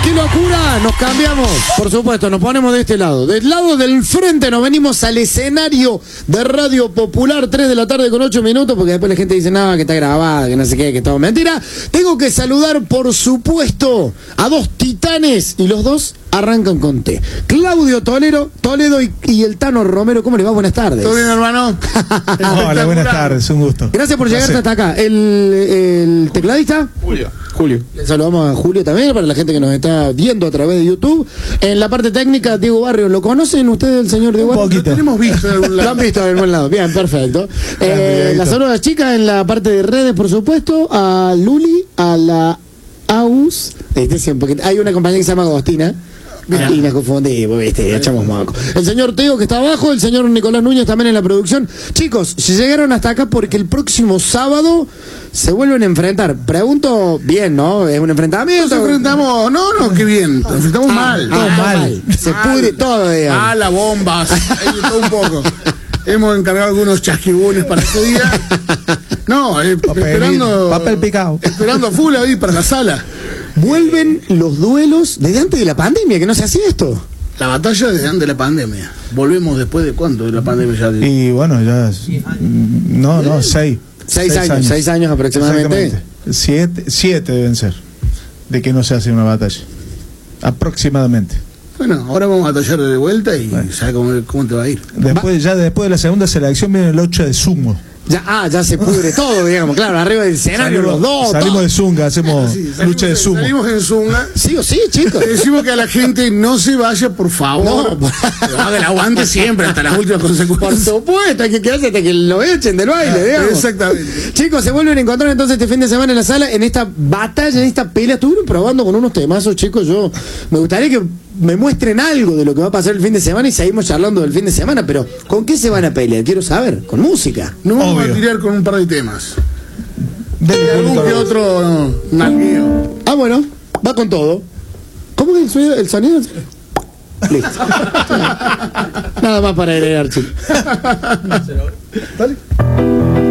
¡Qué locura! Nos cambiamos, por supuesto, nos ponemos de este lado. Del lado del frente nos venimos al escenario de Radio Popular, 3 de la tarde con 8 minutos, porque después la gente dice, no, que está grabada, que no sé qué, que es todo mentira. Tengo que saludar, por supuesto, a dos titanes, y los dos arrancan con T. Claudio Toledo y el Tano Romero. ¿Cómo le va? Buenas tardes. ¿Todo bien, hermano? Hola, buenas tardes, un gusto. Gracias por llegar hasta acá. ¿El tecladista? Julio. Le saludamos a Julio también, para la gente que nos está viendo a través de YouTube. En la parte técnica, Diego Barrios. ¿Lo conocen ustedes, el señor Diego Barrios? Un poquito. Lo tenemos visto de algún lado. Lo han visto de algún lado. Bien, perfecto. La saludo a las chicas en la parte de redes, por supuesto. A Luli, a la Aus. Hay una compañía que se llama Agostina. Y nos confundimos, viste, echamos moco. El señor Teo, que está abajo, el señor Nicolás Núñez también en la producción. Chicos, si llegaron hasta acá porque el próximo sábado se vuelven a enfrentar. Pregunto bien, ¿no? ¿Es un enfrentamiento? Nos enfrentamos, no, qué bien, nos enfrentamos mal. Mal. Se pudre todo, digamos. La bombas, ahí todo un poco. Hemos encargado algunos chasquibunes para ese día. No, papel picado. Esperando a full ahí para la sala. Vuelven los duelos desde antes de la pandemia, que no se hacía esto. La batalla desde antes de la pandemia. Volvemos después de cuánto de la pandemia ya. Y bueno, ya. No, 6. 6 años. 6 años aproximadamente. 7 deben ser. De que no se hace una batalla. Aproximadamente. Bueno, ahora vamos a batallar de vuelta y ¿sabes cómo te va a ir? Después de la segunda selección viene el 8 de sumo. Ya se pudre todo, digamos, claro, arriba del escenario los dos. Salimos de zunga, hacemos lucha de sumo. Salimos en zunga. Sí o sí, chicos. Le decimos que a la gente no se vaya, por favor. No. Haga el aguante siempre, hasta las últimas consecuencias. Por supuesto, hay que quedarse hasta que lo echen del baile, digamos. Exactamente. Chicos, se vuelven a encontrar entonces este fin de semana en la sala, en esta batalla, en esta pelea. Estuvieron probando con unos temazos, chicos. Yo me gustaría que me muestren algo de lo que va a pasar el fin de semana y seguimos charlando del fin de semana, pero ¿con qué se van a pelear? Quiero saber, con música. Nos vamos a tirar con un par de temas. Algún que otro nalgueo. Bueno, va con todo. ¿Cómo es el sonido? Listo. Nada más para agregar, chicos. Dale.